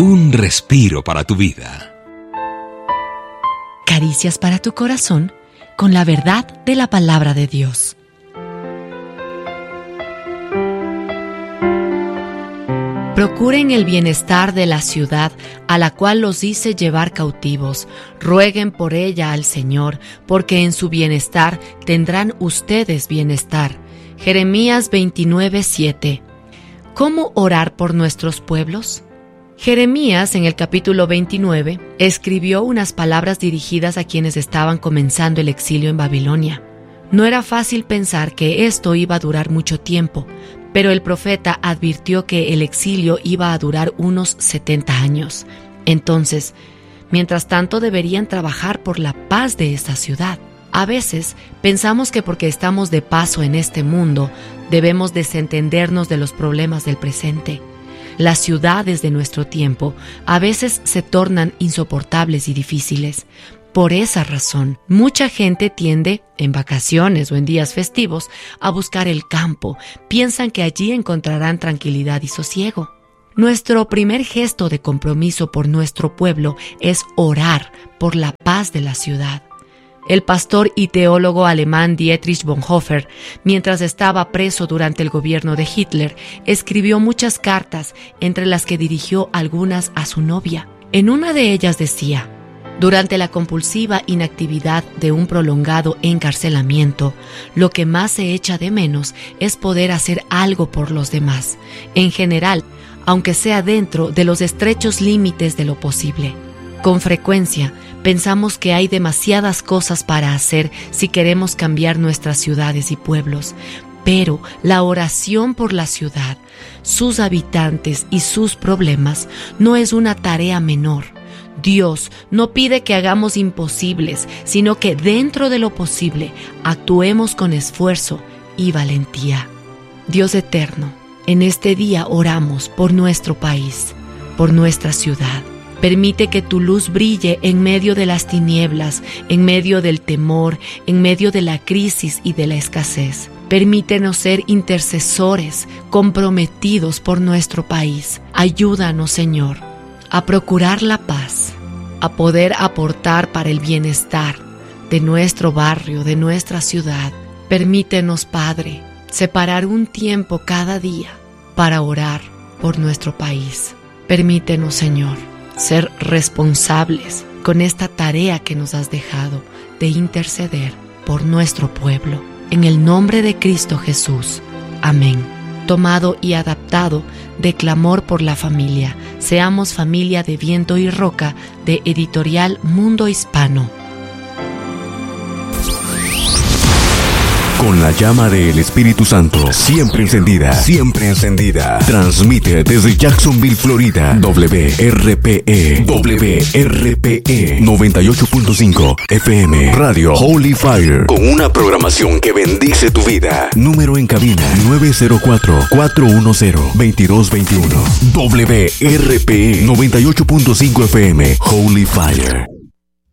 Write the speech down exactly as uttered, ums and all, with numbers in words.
Un respiro para tu vida. Caricias para tu corazón con la verdad de la palabra de Dios. Procuren el bienestar de la ciudad a la cual los hice llevar cautivos. Rueguen por ella al Señor, porque en su bienestar tendrán ustedes bienestar. Jeremías veintinueve, siete. ¿Cómo orar por nuestros pueblos? Jeremías, en el capítulo veintinueve, escribió unas palabras dirigidas a quienes estaban comenzando el exilio en Babilonia. No era fácil pensar que esto iba a durar mucho tiempo, pero el profeta advirtió que el exilio iba a durar unos setenta años. Entonces, mientras tanto deberían trabajar por la paz de esta ciudad. A veces pensamos que porque estamos de paso en este mundo, debemos desentendernos de los problemas del presente. Las ciudades de nuestro tiempo a veces se tornan insoportables y difíciles. Por esa razón, mucha gente tiende, en vacaciones o en días festivos, a buscar el campo. Piensan que allí encontrarán tranquilidad y sosiego. Nuestro primer gesto de compromiso por nuestro pueblo es orar por la paz de la ciudad. El pastor y teólogo alemán Dietrich Bonhoeffer, mientras estaba preso durante el gobierno de Hitler, escribió muchas cartas, entre las que dirigió algunas a su novia. En una de ellas decía: durante la compulsiva inactividad de un prolongado encarcelamiento, lo que más se echa de menos es poder hacer algo por los demás, en general, aunque sea dentro de los estrechos límites de lo posible. Con frecuencia, pensamos que hay demasiadas cosas para hacer si queremos cambiar nuestras ciudades y pueblos, pero la oración por la ciudad, sus habitantes y sus problemas no es una tarea menor. Dios no pide que hagamos imposibles, sino que dentro de lo posible actuemos con esfuerzo y valentía. Dios eterno, en este día oramos por nuestro país, por nuestra ciudad. Permite que tu luz brille en medio de las tinieblas, en medio del temor, en medio de la crisis y de la escasez. Permítenos ser intercesores comprometidos por nuestro país. Ayúdanos, Señor, a procurar la paz, a poder aportar para el bienestar de nuestro barrio, de nuestra ciudad. Permítenos, Padre, separar un tiempo cada día para orar por nuestro país. Permítenos, Señor, ser responsables con esta tarea que nos has dejado de interceder por nuestro pueblo. En el nombre de Cristo Jesús. Amén. Tomado y adaptado de Clamor por la Familia. Seamos familia de viento y roca, de Editorial Mundo Hispano. Con la llama del Espíritu Santo siempre encendida, siempre encendida. Transmite desde Jacksonville, Florida, W R P E, W R P E noventa y ocho punto cinco F M, Radio Holy Fire, con una programación que bendice tu vida. Número en cabina nueve cero cuatro, cuatro uno cero, dos dos dos uno. W R P E noventa y ocho punto cinco F M, Holy Fire.